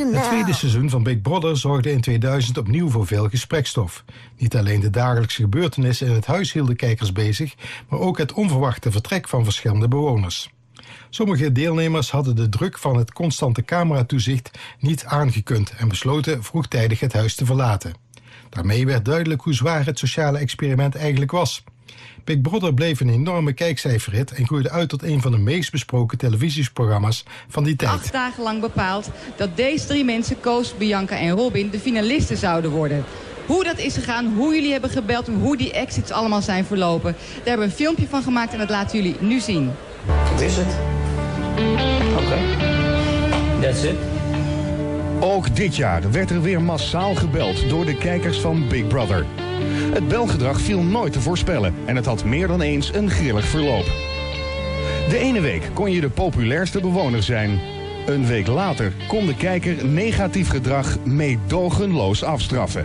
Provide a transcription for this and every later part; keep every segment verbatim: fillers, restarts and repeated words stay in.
Het tweede seizoen van Big Brother zorgde in tweeduizend opnieuw voor veel gesprekstof. Niet alleen de dagelijkse gebeurtenissen in het huis hielden kijkers bezig, maar ook het onverwachte vertrek van verschillende bewoners. Sommige deelnemers hadden de druk van het constante cameratoezicht niet aangekund en besloten vroegtijdig het huis te verlaten. Daarmee werd duidelijk hoe zwaar het sociale experiment eigenlijk was. Big Brother bleef een enorme kijkcijferhit en groeide uit tot een van de meest besproken televisieprogramma's van die tijd. Acht dagen lang bepaald dat deze drie mensen, Koos, Bianca en Robin, de finalisten zouden worden. Hoe dat is gegaan, hoe jullie hebben gebeld en hoe die exits allemaal zijn verlopen. Daar hebben we een filmpje van gemaakt en dat laten jullie nu zien. Wat is het? Oké. Okay. That's it. Ook dit jaar werd er weer massaal gebeld door de kijkers van Big Brother. Het belgedrag viel nooit te voorspellen en het had meer dan eens een grillig verloop. De ene week kon je de populairste bewoner zijn. Een week later kon de kijker negatief gedrag meedogenloos afstraffen.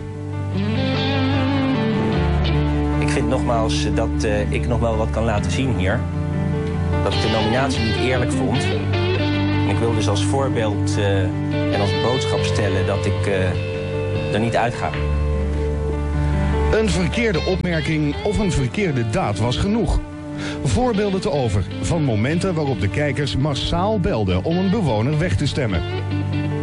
Ik vind nogmaals dat uh, ik nog wel wat kan laten zien hier. Dat ik de nominatie niet eerlijk vond. Ik wil dus als voorbeeld uh, en als boodschap stellen dat ik uh, er niet uitga. Een verkeerde opmerking of een verkeerde daad was genoeg. Voorbeelden te over van momenten waarop de kijkers massaal belden om een bewoner weg te stemmen.